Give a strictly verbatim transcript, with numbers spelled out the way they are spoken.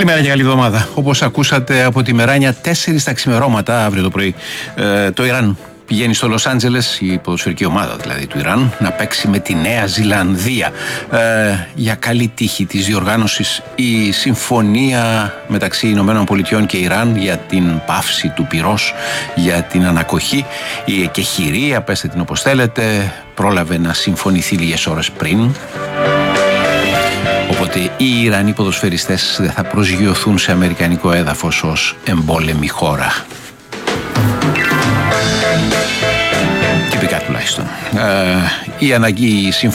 Καλημέρα και καλή εβδομάδα. Όπως ακούσατε από τη Μεράνια, τέσσερις τα ξημερώματα αύριο το πρωί, ε, το Ιράν πηγαίνει στο Λος Άντζελες, η ποδοσφαιρική ομάδα δηλαδή του Ιράν, να παίξει με τη Νέα Ζηλανδία. Ε, για καλή τύχη της διοργάνωσης η συμφωνία μεταξύ Ηνωμένων Πολιτειών και Ιράν για την πάυση του πυρός, για την ανακοχή, η εκεχηρία, πέστε την όπως θέλετε, πρόλαβε να συμφωνηθεί λίγες ώρες πριν. Οπότε οι Ιρανοί ποδοσφαιριστές δεν θα προσγειωθούν σε αμερικανικό έδαφος ως εμπόλεμη χώρα. Τυπικά τουλάχιστον. Ε, η αναγκή συμφωνία